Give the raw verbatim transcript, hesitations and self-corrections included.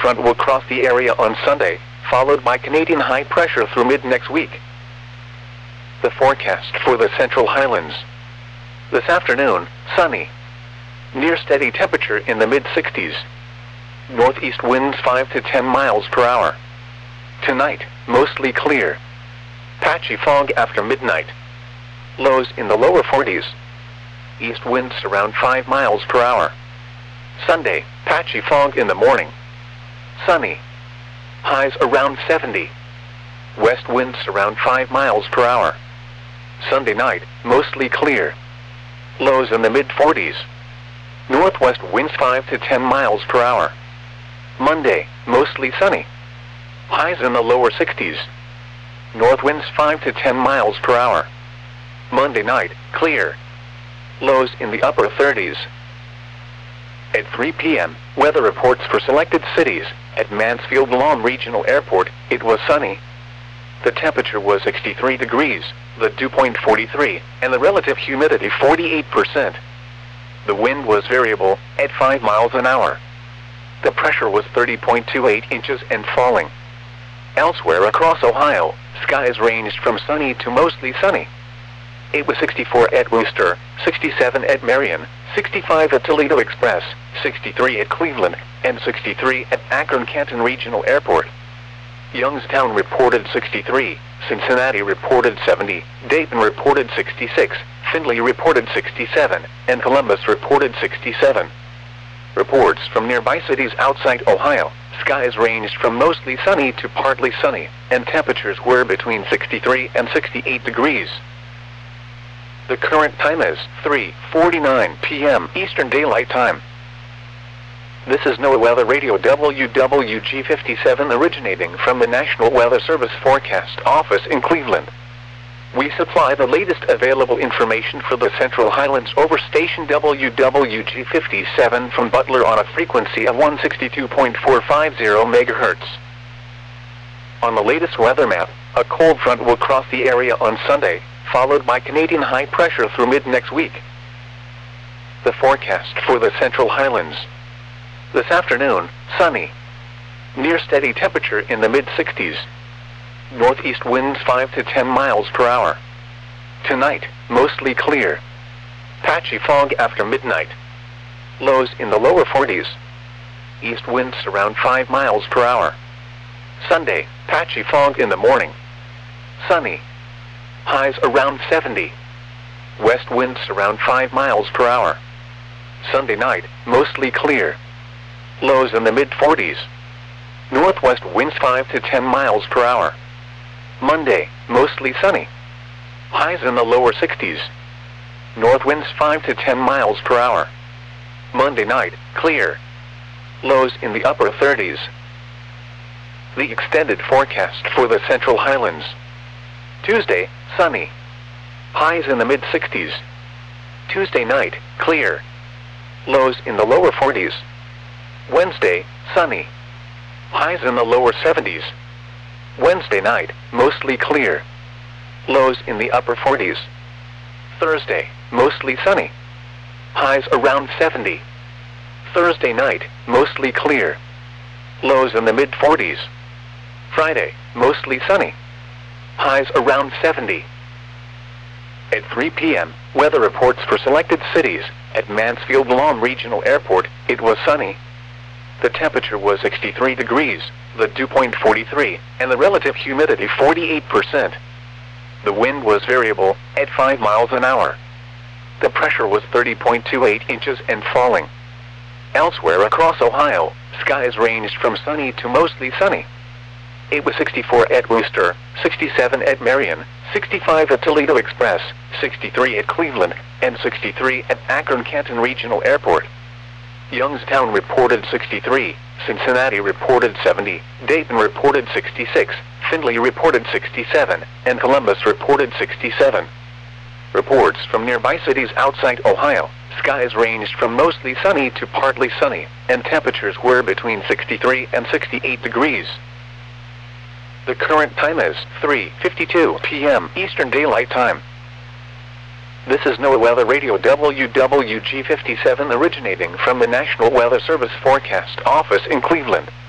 front will cross the area on Sunday, followed by Canadian high pressure through mid-next week. The forecast for the Central Highlands. This afternoon, sunny. Near steady temperature in the mid sixties. Northeast winds five to ten miles per hour. Tonight, mostly clear. Patchy fog after midnight. Lows in the lower forties. East winds around five miles per hour. Sunday, patchy fog in the morning. Sunny. Highs around seventy. West winds around five miles per hour. Sunday night, mostly clear. Lows in the mid forties. Northwest winds five to ten miles per hour. Monday, mostly sunny. Highs in the lower sixties. North winds five to ten miles per hour. Monday night, clear. Lows in the upper thirties. At three p m, weather reports for selected cities. At Mansfield Lawn Regional Airport, it was sunny. The temperature was sixty-three degrees, the dew point forty-three, and the relative humidity forty-eight percent. The wind was variable, at five miles an hour. The pressure was thirty point two eight inches and falling. Elsewhere across Ohio, skies ranged from sunny to mostly sunny. It was sixty-four at Wooster, sixty-seven at Marion, sixty-five at Toledo Express, sixty-three at Cleveland, and sixty-three at Akron-Canton Regional Airport. Youngstown reported sixty-three, Cincinnati reported seventy, Dayton reported sixty-six, Findlay reported sixty-seven, and Columbus reported sixty-seven. Reports from nearby cities outside Ohio, skies ranged from mostly sunny to partly sunny, and temperatures were between sixty-three and sixty-eight degrees. The current time is three forty-nine p m Eastern Daylight Time. This is NOAA Weather Radio W W G fifty-seven originating from the National Weather Service Forecast Office in Cleveland. We supply the latest available information for the Central Highlands over station W W G fifty-seven from Butler on a frequency of one sixty-two point four five zero megahertz. On the latest weather map, a cold front will cross the area on Sunday, followed by Canadian high pressure through mid-next week. The forecast for the Central Highlands. This afternoon, sunny. Near steady temperature in the mid sixties. Northeast winds five to ten miles per hour. Tonight, mostly clear. Patchy fog after midnight. Lows in the lower forties. East winds around five miles per hour. Sunday, patchy fog in the morning. Sunny. Highs around seventy. West winds around five miles per hour. Sunday night, mostly clear. Lows in the mid forties. Northwest winds five to ten miles per hour. Monday, mostly sunny. Highs in the lower sixties. North winds five to ten miles per hour. Monday night, clear. Lows in the upper thirties. The extended forecast for the Central Highlands. Tuesday, sunny. Highs in the mid sixties. Tuesday night, clear. Lows in the lower forties. Wednesday, sunny. Highs in the lower seventies. Wednesday night, mostly clear. Lows in the upper forties. Thursday, mostly sunny. Highs around seventy. Thursday night, mostly clear. Lows in the mid forties. Friday, mostly sunny. Highs around seventy. At three p m, weather reports for selected cities. At Mansfield Lawn Regional Airport, it was sunny. The temperature was sixty-three degrees, the dew point forty-three, and the relative humidity forty-eight percent. The wind was variable, at five miles an hour. The pressure was thirty point two eight inches and falling. Elsewhere across Ohio, skies ranged from sunny to mostly sunny. It was sixty-four at Wooster, sixty-seven at Marion, sixty-five at Toledo Express, sixty-three at Cleveland, and sixty-three at Akron-Canton Regional Airport. Youngstown reported sixty-three, Cincinnati reported seventy, Dayton reported sixty-six, Findlay reported sixty-seven, and Columbus reported sixty-seven. Reports from nearby cities outside Ohio, skies ranged from mostly sunny to partly sunny, and temperatures were between sixty-three and sixty-eight degrees. The current time is three fifty-two p m Eastern Daylight Time. This is NOAA Weather Radio W W G fifty-seven originating from the National Weather Service Forecast Office in Cleveland.